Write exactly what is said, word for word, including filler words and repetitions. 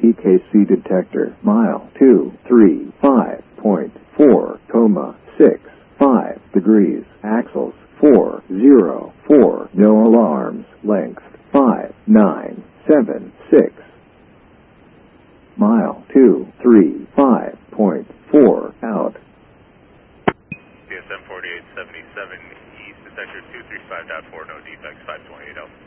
P K C detector. Mile two three five point four, comma six five degrees. Axles four zero four. No alarms. Length five nine seven six. Mile two three five point four out. C S M forty-eight seventy-seven East, sector two three five point four, no defects, five twenty-eight out.